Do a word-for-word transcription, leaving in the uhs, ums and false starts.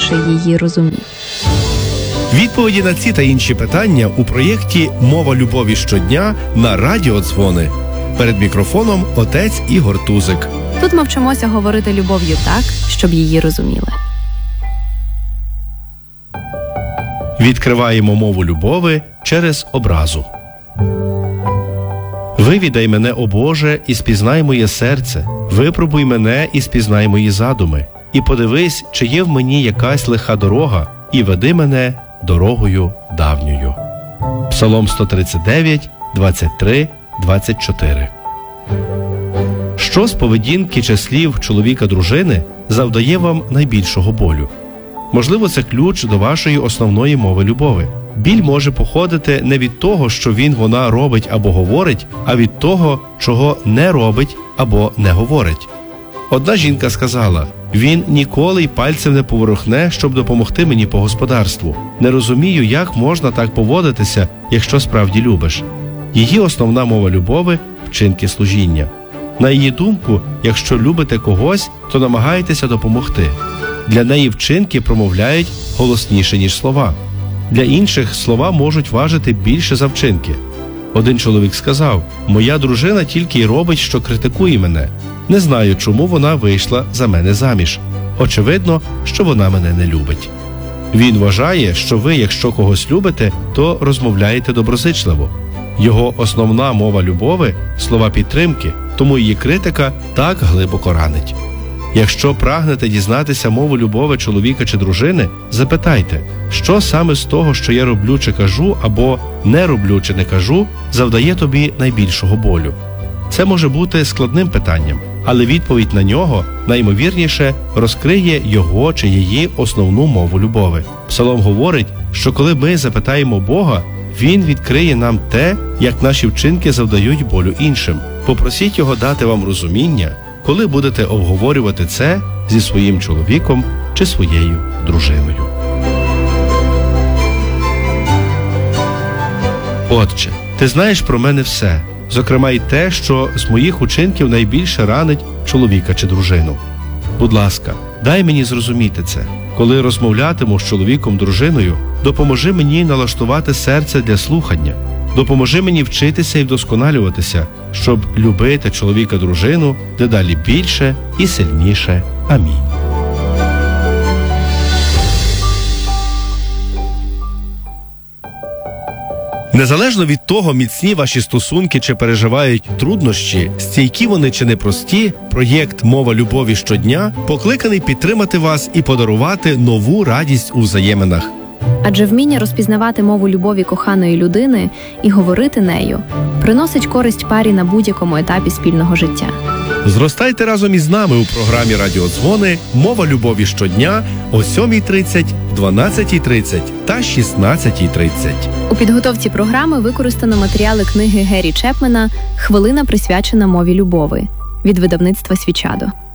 більше її розумів. Відповіді на ці та інші питання у проєкті «Мова любові щодня» на Радіо Дзвони. Перед мікрофоном отець Ігор Тузик. Тут ми вчимося говорити любов'ю так, щоб її розуміли. Відкриваємо мову любові через образу. «Вивідай мене, о Боже, і спізнай моє серце, випробуй мене і спізнай мої задуми, і подивись, чи є в мені якась лиха дорога, і веди мене дорогою давньою». Псалом сто тридцять дев'ять, двадцять три, двадцять чотири. Що з поведінки чи слів чоловіка-дружини завдає вам найбільшого болю? Можливо, це ключ до вашої основної мови любові. Біль може походити не від того, що він-вона робить або говорить, а від того, чого не робить або не говорить. Одна жінка сказала: «Він ніколи й пальцем не поворухне, щоб допомогти мені по господарству. Не розумію, як можна так поводитися, якщо справді любиш». Її основна мова любові – вчинки служіння. На її думку, якщо любите когось, то намагаєтеся допомогти. Для неї вчинки промовляють голосніше, ніж слова. Для інших слова можуть важити більше за вчинки. Один чоловік сказав: «Моя дружина тільки й робить, що критикує мене. Не знаю, чому вона вийшла за мене заміж. Очевидно, що вона мене не любить». Він вважає, що ви, якщо когось любите, то розмовляєте доброзичливо. Його основна мова любові – слова підтримки, тому її критика так глибоко ранить. Якщо прагнете дізнатися мову любові чоловіка чи дружини, запитайте, що саме з того, що я роблю чи кажу, або не роблю чи не кажу, завдає тобі найбільшого болю. Це може бути складним питанням, але відповідь на нього, найімовірніше, розкриє його чи її основну мову любові. Псалом говорить, що коли ми запитаємо Бога, Він відкриє нам те, як наші вчинки завдають болю іншим. Попросіть Його дати вам розуміння, коли будете обговорювати це зі своїм чоловіком чи своєю дружиною. Отче, ти знаєш про мене все, зокрема й те, що з моїх учинків найбільше ранить чоловіка чи дружину. Будь ласка, дай мені зрозуміти це. Коли розмовлятиму з чоловіком-дружиною, допоможи мені налаштувати серце для слухання. Допоможи мені вчитися і вдосконалюватися, щоб любити чоловіка-дружину дедалі більше і сильніше. Амінь. Незалежно від того, міцні ваші стосунки чи переживають труднощі, стійкі вони чи непрості, проєкт «Мова любові щодня» покликаний підтримати вас і подарувати нову радість у взаєминах. Адже вміння розпізнавати мову любові коханої людини і говорити нею приносить користь парі на будь-якому етапі спільного життя. Зростайте разом із нами у програмі «Радіо Дзвони» «Мова любові щодня» о сьомій тридцять, дванадцятій тридцять та шістнадцятій тридцять. У підготовці програми використано матеріали книги Гері Чепмена «Хвилина, присвячена мові любові» від видавництва «Свічадо».